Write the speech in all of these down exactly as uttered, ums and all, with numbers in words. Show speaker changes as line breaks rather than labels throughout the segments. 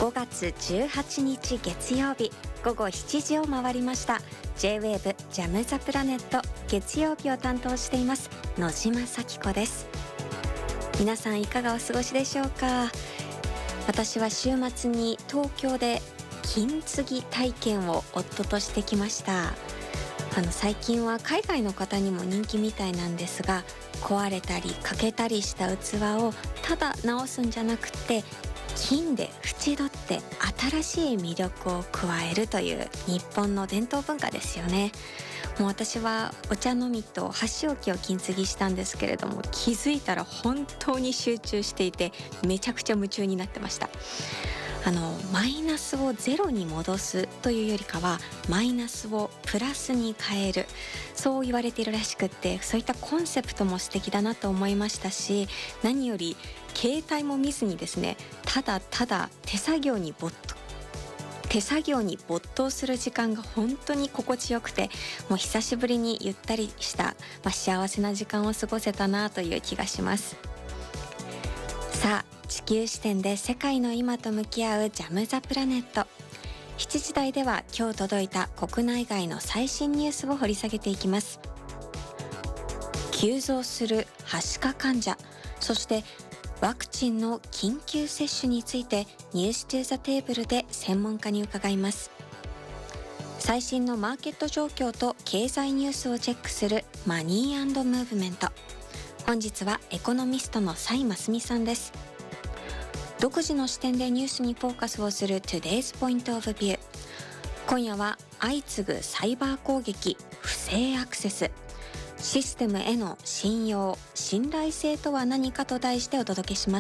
ごがつじゅうはちにち月曜日ごごしちじを回りました。 J-ウェーブ ジャムザプラネット月曜日を担当しています野島咲子です。皆さんいかがお過ごしでしょうか。私は週末に東京で金継ぎ体験を夫としてきました。あの最近は海外の方にも人気みたいなんですが、壊れたり欠けたりした器をただ直すんじゃなくて金で縁取って新しい魅力を加えるという日本の伝統文化ですよね。もう私はお茶飲みと箸置きを金継ぎしたんですけれども、気づいたら本当に集中していてめちゃくちゃ夢中になってました。あのマイナスをゼロに戻すというよりかはマイナスをプラスに変える、そう言われているらしくって、そういったコンセプトも素敵だなと思いましたし、何より携帯も見ずにですね、ただただ手作業に没頭手作業に没頭する時間が本当に心地よくて、もう久しぶりにゆったりした、まあ、幸せな時間を過ごせたなという気がします。さあ、地球視点で世界の今と向き合うジャムザプラネット。しちじ台では今日届いた国内外の最新ニュースを掘り下げていきます。急増するはしか患者、そしてワクチンの緊急接種についてニューストゥーザテーブルで専門家に伺います。最新のマーケット状況と経済ニュースをチェックするマニー&ムーブメント。本日はエコノミストの蔡真澄さんです。独自の視点でニュースにフォーカスをする Today's Point of View。 今夜は相次ぐサイバー攻撃、不正アクセス、システムへの信用、信頼性とは何かと題してお届けします。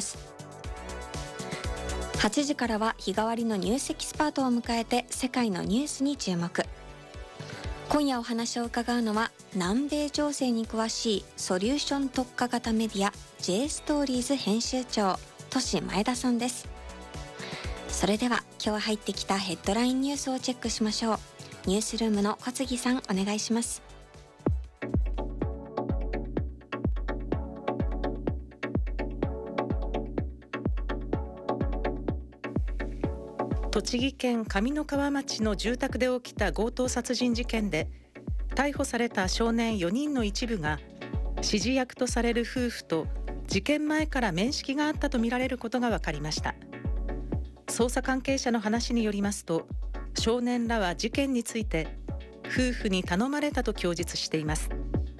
はちじからは日替わりのニュースエキスパートを迎えて世界のニュースに注目。今夜お話を伺うのは南米情勢に詳しいソリューション特化型メディア J ストーリーズ編集長トシ前田さんです。それでは今日入ってきたヘッドラインニュースをチェックしましょう。ニュースルームの小杉さん、お願いします。
栃木県上三川町の住宅で起きた強盗殺人事件で逮捕された少年よにんの一部が指示役とされる夫婦と事件前から面識があったとみられることが分かりました。捜査関係者の話によりますと、少年らは事件について夫婦に頼まれたと供述しています。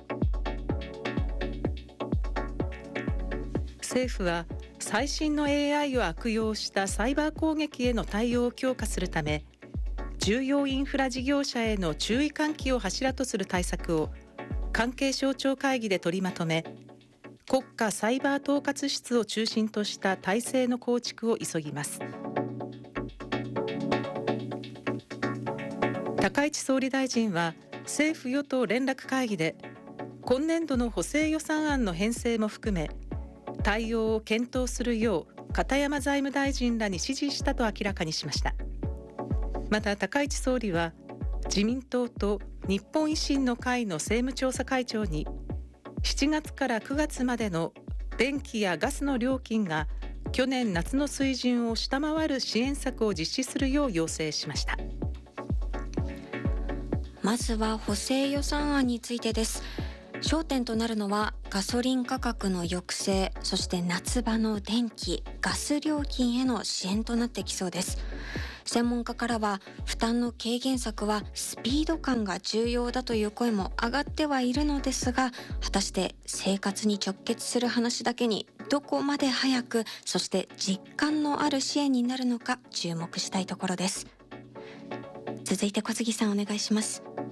政府は最新の エーアイ を悪用したサイバー攻撃への対応を強化するため、重要インフラ事業者への注意喚起を柱とする対策を関係省庁会議で取りまとめ、国家サイバー統括室を中心とした体制の構築を急ぎます。高市総理大臣は政府与党連絡会議で今年度の補正予算案の編成も含め対応を検討するよう片山財務大臣らに指示したと明らかにしました。また高市総理は自民党と日本維新の会の政務調査会長にしちがつからくがつまでの電気やガスの料金が去年夏の水準を下回る支援策を実施するよう要請しました。
まずは補正予算案についてです。焦点となるのはガソリン価格の抑制、そして夏場の電気・ガス料金への支援となってきそうです。専門家からは負担の軽減策はスピード感が重要だという声も上がってはいるのですが、果たして生活に直結する話だけにどこまで早く、そして実感のある支援になるのか注目したいところです。続いて小杉さん、お願いします。